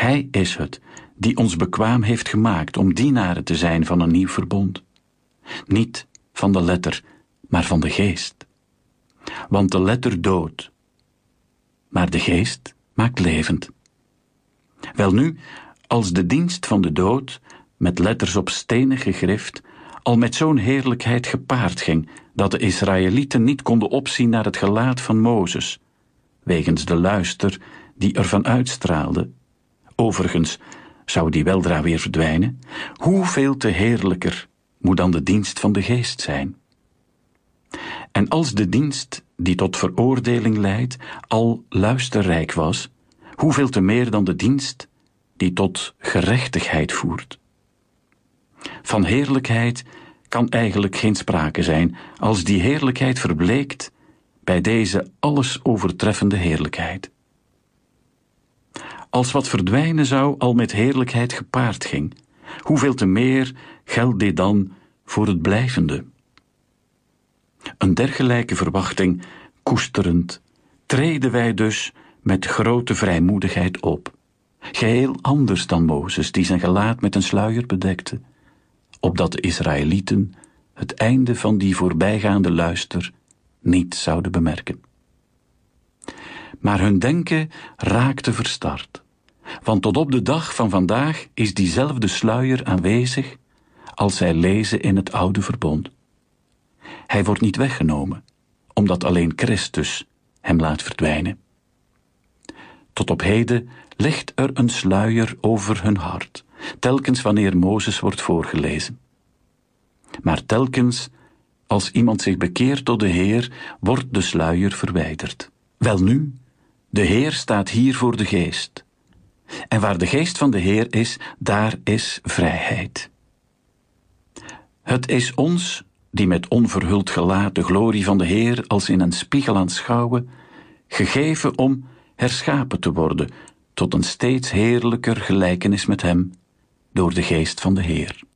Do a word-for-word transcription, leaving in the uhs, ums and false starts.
Hij is het die ons bekwaam heeft gemaakt om dienaren te zijn van een nieuw verbond. Niet van de letter, maar van de geest. Want de letter doodt, maar de geest maakt levend. Welnu, als de dienst van de dood, met letters op stenen gegrift, al met zo'n heerlijkheid gepaard ging, dat de Israëlieten niet konden opzien naar het gelaat van Mozes, wegens de luister die ervan uitstraalde, overigens zou die weldra weer verdwijnen, hoeveel te heerlijker moet dan de dienst van de geest zijn. En als de dienst die tot veroordeling leidt al luisterrijk was, hoeveel te meer dan de dienst die tot gerechtigheid voert. Van heerlijkheid kan eigenlijk geen sprake zijn als die heerlijkheid verbleekt bij deze alles overtreffende heerlijkheid. Als wat verdwijnen zou al met heerlijkheid gepaard ging, hoeveel te meer geldt dit dan voor het blijvende. Een dergelijke verwachting koesterend, treden wij dus met grote vrijmoedigheid op, geheel anders dan Mozes, die zijn gelaat met een sluier bedekte, opdat de Israëlieten het einde van die voorbijgaande luister niet zouden bemerken. Maar hun denken raakte verstard, want tot op de dag van vandaag is diezelfde sluier aanwezig als zij lezen in het oude verbond. Hij wordt niet weggenomen, omdat alleen Christus hem laat verdwijnen. Tot op heden ligt er een sluier over hun hart, telkens wanneer Mozes wordt voorgelezen. Maar telkens als iemand zich bekeert tot de Heer, wordt de sluier verwijderd. Welnu, de Heer staat hier voor de geest. En waar de geest van de Heer is, daar is vrijheid. Het is ons, die met onverhuld gelaat de glorie van de Heer als in een spiegel aanschouwen, gegeven om herschapen te worden tot een steeds heerlijker gelijkenis met hem, door de geest van de Heer.